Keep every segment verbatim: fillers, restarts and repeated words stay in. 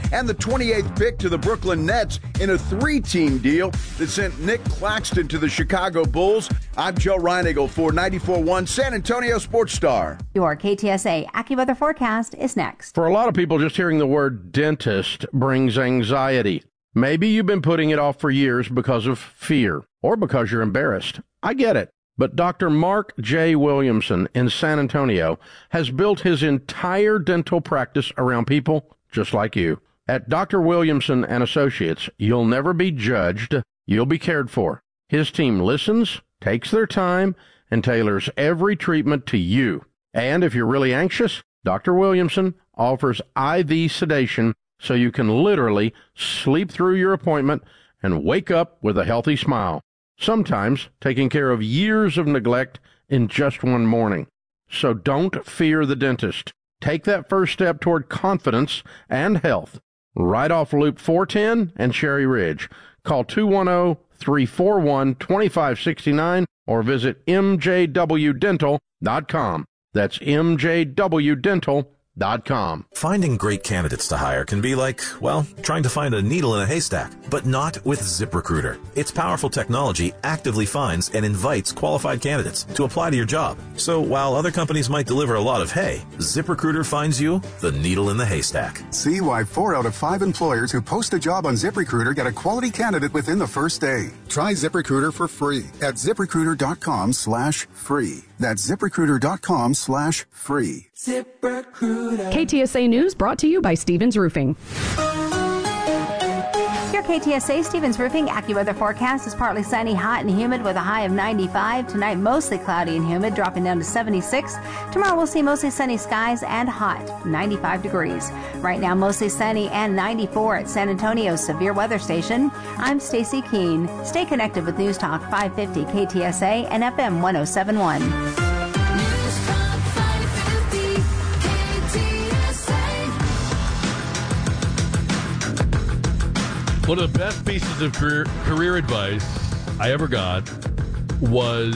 and the twenty-eighth pick to the Brooklyn Nets in a three-team deal that sent Nick Claxton to the Chicago Bulls. I'm Joe Reinigle for ninety-four point one San Antonio Sports Star. Your K T S A AccuWeather forecast is next. For a lot of people, just hearing the word dentist brings anxiety. Maybe you've been putting it off for years because of fear or because you're embarrassed. I get it. But Doctor Mark J. Williamson in San Antonio has built his entire dental practice around people just like you. At Doctor Williamson and Associates, you'll never be judged. You'll be cared for. His team listens, takes their time, and tailors every treatment to you. And if you're really anxious, Doctor Williamson offers I V sedation so you can literally sleep through your appointment and wake up with a healthy smile. Sometimes taking care of years of neglect in just one morning. So don't fear the dentist. Take that first step toward confidence and health. Right off Loop four ten and Cherry Ridge. Call two one zero, three four one, two five six nine or visit m j w dental dot com. That's m j w dental dot com. Finding great candidates to hire can be like, well, trying to find a needle in a haystack, but not with ZipRecruiter. Its powerful technology actively finds and invites qualified candidates to apply to your job. So while other companies might deliver a lot of hay, ZipRecruiter finds you the needle in the haystack. See why four out of five employers who post a job on ZipRecruiter get a quality candidate within the first day. Try ZipRecruiter for free at ZipRecruiter.com slash free. That's ZipRecruiter.com slash free. ZipRecruiter. K T S A News brought to you by Stevens Roofing. Your K T S A Stevens Roofing AccuWeather forecast is partly sunny, hot, and humid with a high of ninety-five. Tonight, mostly cloudy and humid, dropping down to seventy-six. Tomorrow, we'll see mostly sunny skies and hot, ninety-five degrees. Right now, mostly sunny and ninety-four at San Antonio's Severe Weather Station. I'm Stacy Keene. Stay connected with News Talk five fifty K T S A and F M one oh seven point one. One of the best pieces of career, career advice I ever got was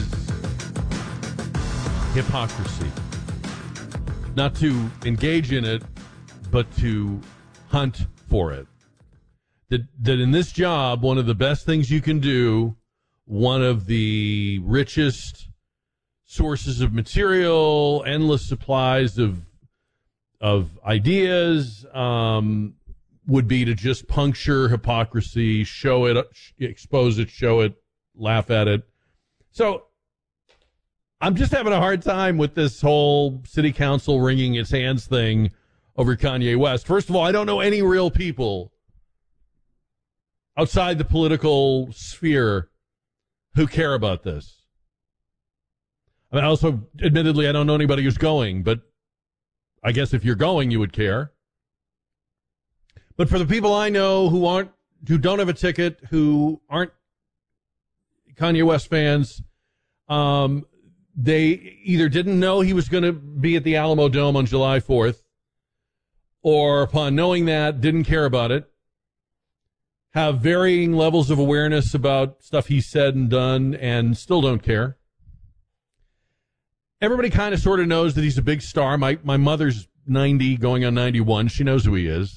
hypocrisy. Not to engage in it, but to hunt for it. That, that in this job, one of the best things you can do, one of the richest sources of material, endless supplies of of ideas, um, would be to just puncture hypocrisy, show it, expose it, show it, laugh at it. So I'm just having a hard time with this whole city council wringing its hands thing over Kanye West. First of all, I don't know any real people outside the political sphere who care about this. I mean, also, admittedly, I don't know anybody who's going, but I guess if you're going, you would care. But for the people I know who aren't, who don't have a ticket, who aren't Kanye West fans, um, they either didn't know he was going to be at the Alamo Dome on July fourth, or upon knowing that, didn't care about it, have varying levels of awareness about stuff he said and done, and still don't care. Everybody kind of sort of knows that he's a big star. My my mother's ninety, going on ninety-one. She knows who he is.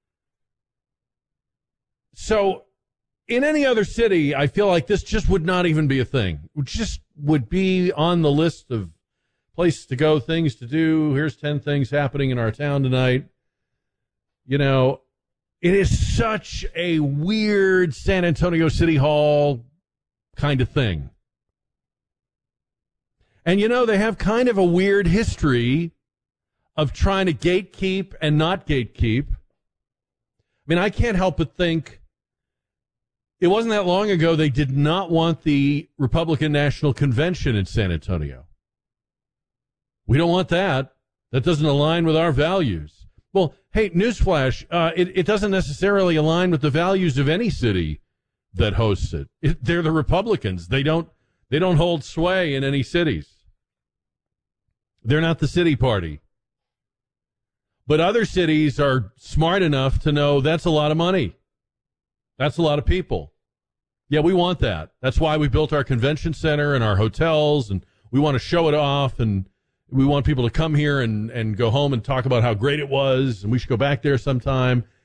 So in any other city, I feel like this just would not even be a thing. It just would be on the list of places to go, things to do. Here's ten things happening in our town tonight. You know, it is such a weird San Antonio City Hall kind of thing. And, you know, they have kind of a weird history of trying to gatekeep and not gatekeep. I mean, I can't help but think it wasn't that long ago they did not want the Republican National Convention in San Antonio. We don't want that. That doesn't align with our values. Well, hey, newsflash, uh, it, it doesn't necessarily align with the values of any city that hosts it. it. They're the Republicans. They don't, they don't hold sway in any cities. They're not the city party. But other cities are smart enough to know that's a lot of money. That's a lot of people. Yeah, we want that. That's why we built our convention center and our hotels, and we want to show it off, and we want people to come here and, and go home and talk about how great it was, and we should go back there sometime.